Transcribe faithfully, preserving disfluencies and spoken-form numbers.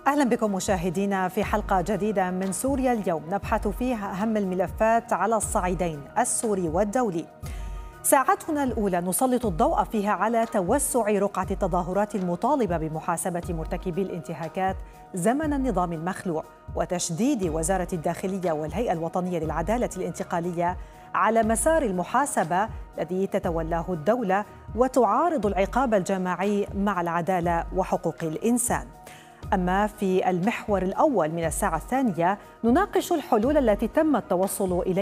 أهلا بكم مشاهدينا في حلقة جديدة من سوريا اليوم، نبحث فيها أهم الملفات على الصعيدين السوري والدولي. ساعتنا الأولى نسلط الضوء فيها على توسع رقعة التظاهرات المطالبة بمحاسبة مرتكبي الانتهاكات زمن النظام المخلوع، وتشديد وزارة الداخلية والهيئة الوطنية للعدالة الانتقالية على مسار المحاسبة الذي تتولاه الدولة وتعارض العقاب الجماعي مع العدالة وحقوق الإنسان. أما في المحور الأول من الساعة الثانية نناقش الحلول التي تم التوصل إليها